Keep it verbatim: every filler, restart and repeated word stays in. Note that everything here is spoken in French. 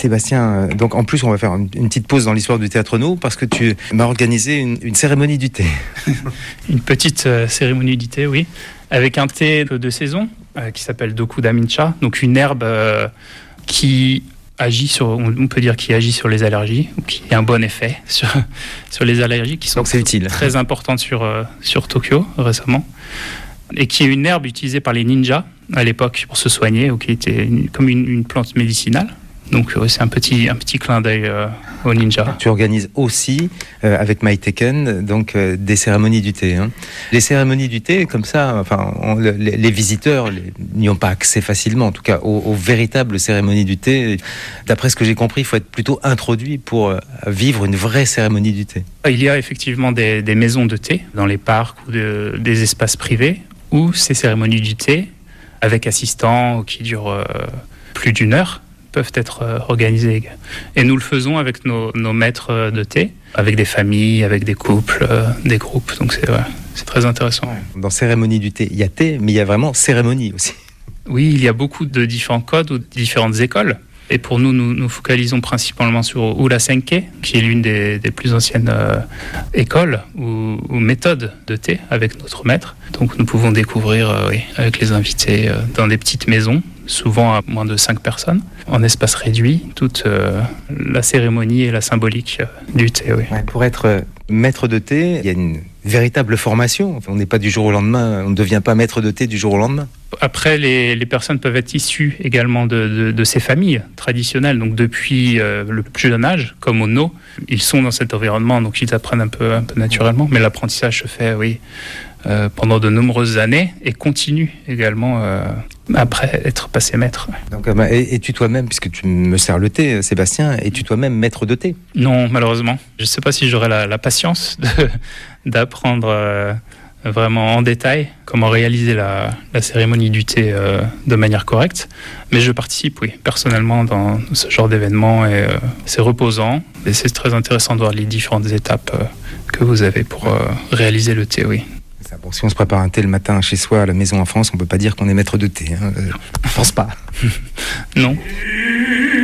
Sébastien, donc en plus on va faire une, une petite pause dans l'histoire du Théâtre No parce que tu m'as organisé une, une cérémonie du thé. Une petite euh, cérémonie du thé, oui, avec un thé de, de saison euh, qui s'appelle Doku Damincha, donc une herbe euh, qui agit sur, on peut dire qui agit sur les allergies, ou qui a un bon effet sur, sur les allergies qui sont donc c'est utile. Très importantes sur, euh, sur Tokyo récemment, et qui est une herbe utilisée par les ninjas à l'époque pour se soigner, ou qui était une, comme une, une plante médicinale. Donc euh, c'est un petit, un petit clin d'œil euh, aux ninjas. Tu organises aussi, euh, avec MyTaken, donc euh, des cérémonies du thé. Hein. Les cérémonies du thé, comme ça, enfin, on, les, les visiteurs les, n'y ont pas accès facilement, en tout cas, aux, aux véritables cérémonies du thé. D'après ce que j'ai compris, il faut être plutôt introduit pour euh, vivre une vraie cérémonie du thé. Il y a effectivement des, des maisons de thé dans les parcs ou de, des espaces privés où ces cérémonies du thé, avec assistants qui durent euh, plus d'une heure, peuvent être euh, organisées. Et nous le faisons avec nos, nos maîtres de thé, avec des familles, avec des couples, euh, des groupes. Donc c'est, ouais, c'est très intéressant. Dans cérémonie du thé, il y a thé, mais il y a vraiment cérémonie aussi. Oui, il y a beaucoup de différents codes ou de différentes écoles. Et pour nous, nous nous focalisons principalement sur Ura Senke, qui est l'une des, des plus anciennes euh, écoles ou, ou méthodes de thé avec notre maître. Donc nous pouvons découvrir euh, oui, avec les invités euh, dans des petites maisons, souvent à moins de cinq personnes, en espace réduit, toute euh, la cérémonie et la symbolique euh, du thé. Oui. Ouais, pour être euh, maître de thé, il y a une véritable formation. Enfin, on n'est pas du jour au lendemain, on ne devient pas maître de thé du jour au lendemain. Après, les, les personnes peuvent être issues également de, de, de ces familles traditionnelles, donc depuis euh, le plus jeune âge, comme au No, ils sont dans cet environnement, donc ils apprennent un peu, un peu naturellement, mais l'apprentissage se fait, oui, euh, pendant de nombreuses années et continue également euh, après être passé maître. Donc, euh, et, et tu toi-même, puisque tu me sers le thé, Sébastien, es-tu toi-même maître de thé? Non, malheureusement. Je ne sais pas si j'aurai la, la patience de, d'apprendre euh, vraiment en détail comment réaliser la, la cérémonie du thé euh, de manière correcte. Mais je participe, oui, personnellement dans ce genre d'événement et euh, c'est reposant. Et c'est très intéressant de voir les différentes étapes euh, que vous avez pour euh, réaliser le thé, oui. Ça, bon, si on se prépare un thé le matin chez soi à la maison en France, on ne peut pas dire qu'on est maître de thé. Hein. Euh, je ne pense pas. Non.